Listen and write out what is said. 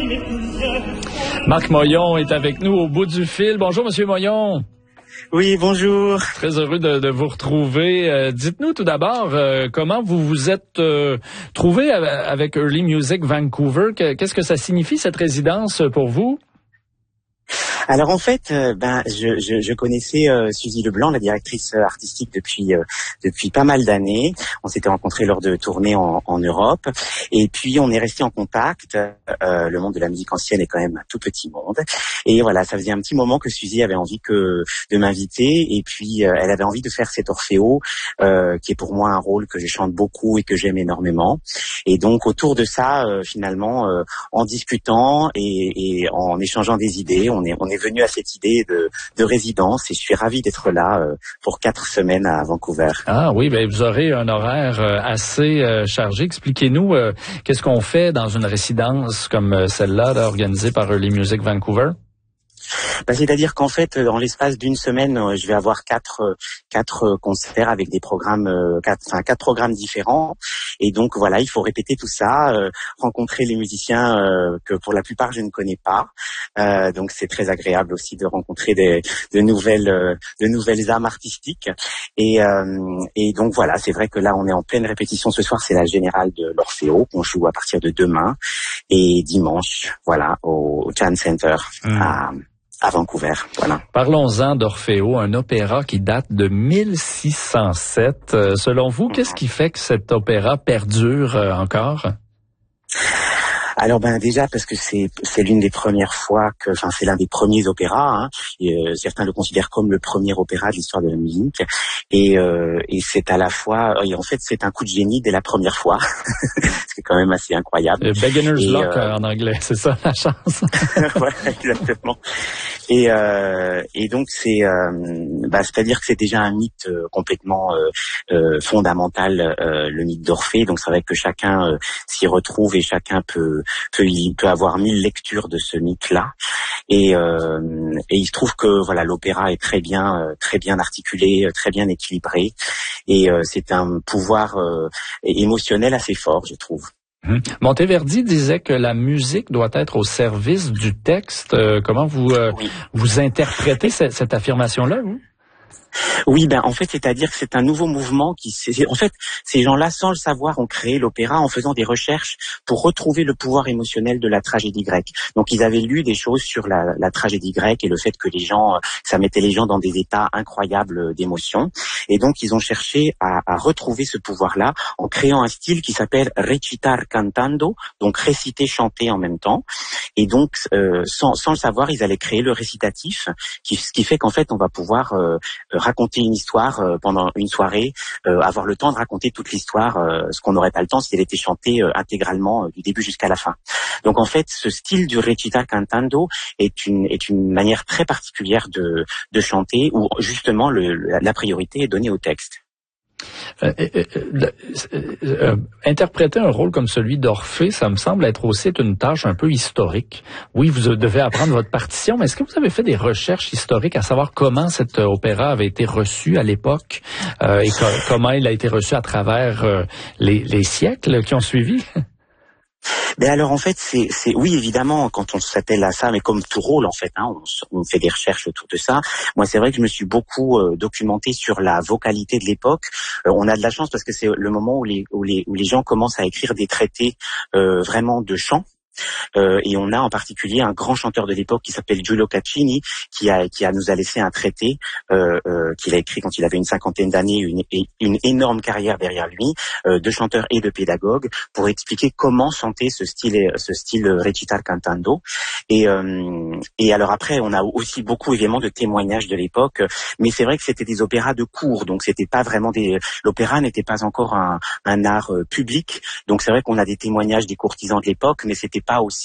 Marc Moyon est avec nous au bout du fil. Bonjour, Monsieur Moyon. Oui, bonjour. Très heureux de vous retrouver. Dites-nous tout d'abord comment vous vous êtes trouvé avec Early Music Vancouver. Qu'est-ce que ça signifie, cette résidence, pour vous? Alors en fait, je connaissais Suzy Leblanc, la directrice artistique depuis pas mal d'années. On s'était rencontrés lors de tournées en Europe, et puis on est resté en contact. Le monde de la musique ancienne est quand même un tout petit monde, et voilà, ça faisait un petit moment que Suzy avait envie de m'inviter, et puis elle avait envie de faire cet Orfeo, qui est pour moi un rôle que je chante beaucoup et que j'aime énormément. Et donc autour de ça, finalement, en discutant et en échangeant des idées, on est venu à cette idée de résidence, et je suis ravi d'être là pour 4 semaines à Vancouver. Ah oui, vous aurez un horaire assez chargé. Expliquez-nous qu'est-ce qu'on fait dans une résidence comme celle-là, organisée par Early Music Vancouver? C'est-à-dire qu'en fait, dans l'espace d'une semaine, je vais avoir quatre concerts avec des programmes, quatre programmes différents. Et donc voilà, il faut répéter tout ça, rencontrer les musiciens que pour la plupart je ne connais pas. Donc c'est très agréable aussi de rencontrer de nouvelles âmes artistiques. Et donc voilà, c'est vrai que là on est en pleine répétition ce soir. C'est la générale de l'Orfeo qu'on joue à partir de demain et dimanche, voilà, au Chan Center à Vancouver, voilà. Parlons-en d'Orfeo, un opéra qui date de 1607. Selon vous, qu'est-ce qui fait que cet opéra perdure encore? Alors déjà parce que c'est l'une des premières fois c'est l'un des premiers opéras, hein. Certains le considèrent comme le premier opéra de l'histoire de la musique, et c'est à la fois, en fait c'est un coup de génie dès la première fois. C'est quand même assez incroyable. Beginner's luck en anglais, c'est ça la chance. Voilà, exactement. Et donc c'est-à-dire que c'est déjà un mythe complètement fondamental, le mythe d'Orphée. Donc c'est vrai que chacun s'y retrouve, et chacun peut avoir 1000 lectures de ce mythe-là. Et il se trouve que voilà, l'opéra est très bien articulé, très bien équilibré, et c'est un pouvoir émotionnel assez fort, je trouve. Monteverdi disait que la musique doit être au service du texte. Comment vous interprétez cette affirmation-là, vous? Oui, en fait, c'est-à-dire que c'est un nouveau mouvement en fait, ces gens-là, sans le savoir, ont créé l'opéra en faisant des recherches pour retrouver le pouvoir émotionnel de la tragédie grecque. Donc, ils avaient lu des choses sur la tragédie grecque et le fait que ça mettait les gens dans des états incroyables d'émotion. Et donc, ils ont cherché à retrouver ce pouvoir-là en créant un style qui s'appelle recitar cantando, donc réciter, chanter en même temps. Et donc, sans le savoir, ils allaient créer le récitatif, ce qui fait qu'en fait, on va pouvoir raconter une histoire pendant une soirée, avoir le temps de raconter toute l'histoire, ce qu'on n'aurait pas le temps si elle était chantée intégralement du début jusqu'à la fin. Donc en fait, ce style du recitar cantando est une manière très particulière de chanter, où justement la priorité est donnée au texte. Interpréter un rôle comme celui d'Orphée, ça me semble être aussi une tâche un peu historique. Oui, vous devez apprendre votre partition, mais est-ce que vous avez fait des recherches historiques à savoir comment cet opéra avait été reçu à l'époque et comment il a été reçu à travers les siècles qui ont suivi? Alors en fait, oui, évidemment, quand on s'attelle à ça, mais comme tout rôle en fait, hein, on fait des recherches autour de ça. Moi, c'est vrai que je me suis beaucoup documenté sur la vocalité de l'époque. On a de la chance parce que c'est le moment où les gens commencent à écrire des traités vraiment de chant. Et on a en particulier un grand chanteur de l'époque qui s'appelle Giulio Caccini, qui nous a laissé un traité qu'il a écrit quand il avait une 50aine d'années, une énorme carrière derrière lui, de chanteur et de pédagogue, pour expliquer comment chanter ce style recitar cantando. Et alors après, on a aussi beaucoup évidemment de témoignages de l'époque, mais c'est vrai que c'était des opéras de cour, donc c'était pas vraiment l'opéra n'était pas encore un art public. Donc c'est vrai qu'on a des témoignages des courtisans de l'époque, mais c'était pas aussi